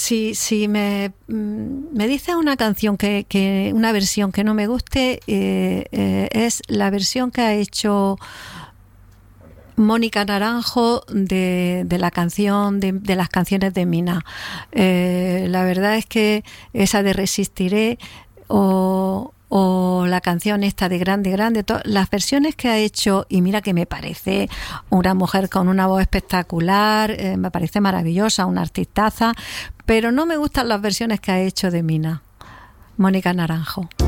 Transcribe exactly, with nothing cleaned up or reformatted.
si, si me, me dices una canción que, que una versión que no me guste, eh, eh, es la versión que ha hecho Mónica Naranjo de, de la canción de, de las canciones de Mina. Eh, la verdad es que esa de Resistiré o o la canción esta de Grande Grande, to- las versiones que ha hecho, y mira que me parece una mujer con una voz espectacular, eh, me parece maravillosa, una artistaza, pero no me gustan las versiones que ha hecho de Mina, Mónica Naranjo.